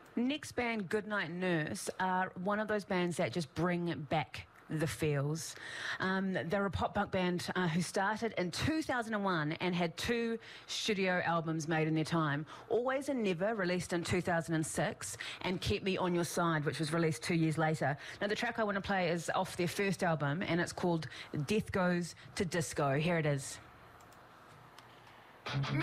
Next band, Goodnight Nurse, are one of those bands that just bring back the feels. They're a pop punk band who started in 2001 and had 2 studio albums made in their time. Always and Never, released in 2006, and Keep Me On Your Side, which was released 2 years later. Now, the track I want to play is off their first album, and it's called Death Goes to Disco. Here it is.